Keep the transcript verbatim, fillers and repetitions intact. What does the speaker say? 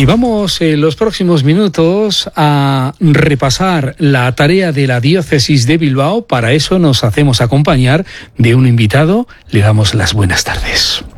Y vamos en los próximos minutos a repasar la tarea de la Diócesis de Bilbao. Para eso nos hacemos acompañar de un invitado. Le damos las buenas tardes.